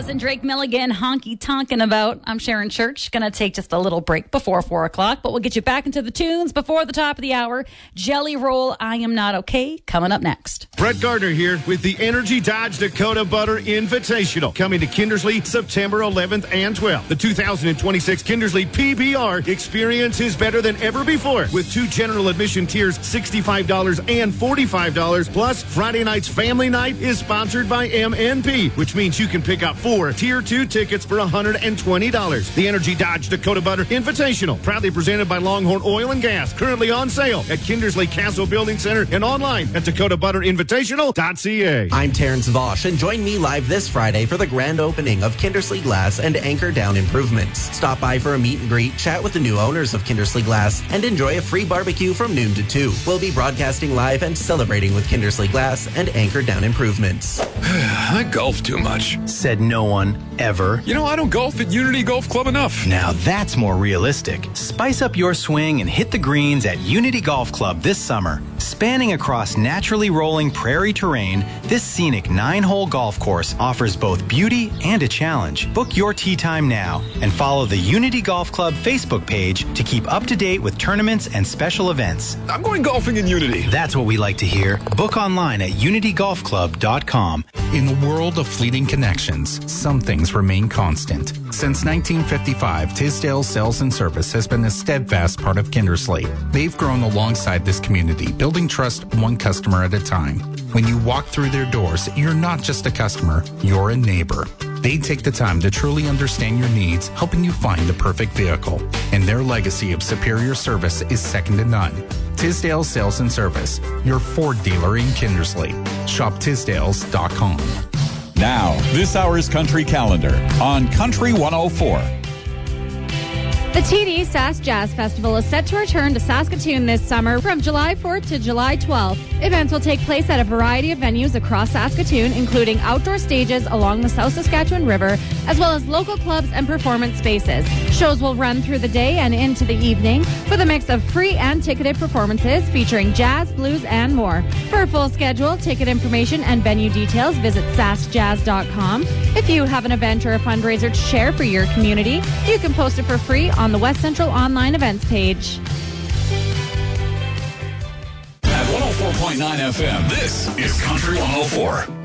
and Drake Milligan, honky tonkin' about. I'm Sharon Church. Going to take just a little break before 4 o'clock, but we'll get you back into the tunes before the top of the hour. Jelly Roll, I Am Not Okay, coming up next. Brett Gardner here with the Energy Dodge Dakota Butter Invitational, coming to Kindersley September 11th and 12th. The 2026 Kindersley PBR experience is better than ever before, with 2 general admission tiers, $65 and $45. Plus, Friday night's family night is sponsored by MNP, which means you can pick up 4 Tier 2 tickets for $120. The Energy Dodge Dakota Butter Invitational, proudly presented by Longhorn Oil and Gas, currently on sale at Kindersley Castle Building Center and online at DakotaButterInvitational.ca. I'm Terrence Vosch, and join me live this Friday for the grand opening of Kindersley Glass and Anchor Down Improvements. Stop by for a meet and greet, chat with the new owners of Kindersley Glass, and enjoy a free barbecue from noon to 2. We'll be broadcasting live and celebrating with Kindersley Glass and Anchor Down Improvements. I golf too much. Said no one, ever. You know, I don't golf at Unity Golf Club enough. Now that's more realistic. Spice up your swing and hit the greens at Unity Golf Club this summer. Spanning across naturally rolling prairie terrain, this scenic 9-hole golf course offers both beauty and a challenge. Book your tee time now and follow the Unity Golf Club Facebook page to keep up to date with tournaments and special events. I'm going golfing in Unity. That's what we like to hear. Book online at unitygolfclub.com. In a world of fleeting connections, some things remain constant. Since 1955, Tisdale Sales and Service has been a steadfast part of Kindersley. They've grown alongside this community, building trust one customer at a time. When you walk through their doors, you're not just a customer, you're a neighbor. They take the time to truly understand your needs, helping you find the perfect vehicle. And their legacy of superior service is second to none. Tisdale Sales and Service, your Ford dealer in Kindersley. Shop Tisdales.com. Now, this hour's Country Calendar on Country 104. The TD Sask Jazz Festival is set to return to Saskatoon this summer from July 4th to July 12th. Events will take place at a variety of venues across Saskatoon, including outdoor stages along the South Saskatchewan River, as well as local clubs and performance spaces. Shows will run through the day and into the evening with a mix of free and ticketed performances featuring jazz, blues, and more. For a full schedule, ticket information, and venue details, visit saskjazz.com. If you have an event or a fundraiser to share for your community, you can post it for free on the West Central online events page. At 104.9 FM, this is Country 104.